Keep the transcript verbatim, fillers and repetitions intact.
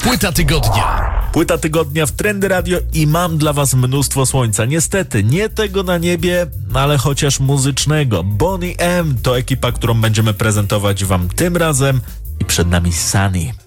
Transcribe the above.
Płyta tygodnia. Płyta tygodnia w Trendy Radio i mam dla was mnóstwo słońca. Niestety, nie tego na niebie, ale chociaż muzycznego. Boney M to ekipa, którą będziemy prezentować wam tym razem i przed nami Sunny.